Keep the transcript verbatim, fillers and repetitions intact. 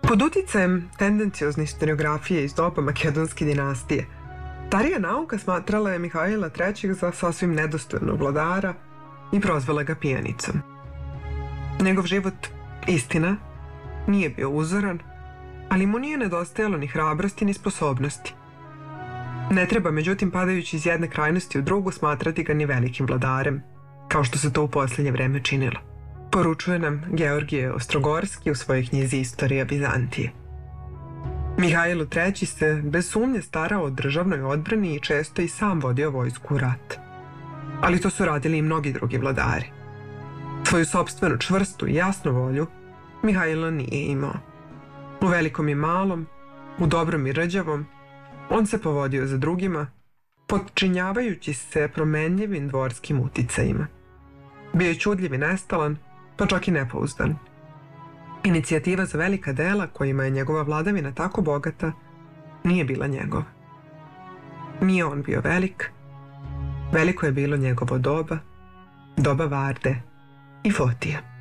Pod uticajem tendenciozne historiografije iz doba makedonske dinastije, starija nauka smatrala je Mihajla trećeg za sasvim nedostojnog vladara i prozvala ga pijanicom. Njegov život, istina, nije bio uzoran, ali mu nije nedostajalo ni hrabrosti ni sposobnosti. Ne treba, međutim, padajući iz jedne krajnosti u drugu, smatrati ga ni velikim vladarem, kao što se to u posljednje vreme činilo. Poručuje nam Georgije Ostrogorski u svojoj knjizi Istorija Bizantije. Mihajlo treći se bez sumnje starao o državnoj odbrani i često i sam vodio vojsku u rat. Ali to su radili i mnogi drugi vladari. Svoju sopstvenu čvrstu i jasnu volju Mihajlo nije imao. U velikom i malom, u dobrom i rđavom, on se povodio za drugima, potčinjavajući se promenljivim dvorskim uticajima. Bio je čudljiv i nestalan, pa čak i nepouzdan. Inicijativa za velika dela, kojima je njegova vladavina tako bogata, nije bila njegova. Nije on bio velik, veliko je bilo njegovo doba, doba Varde i Fotija.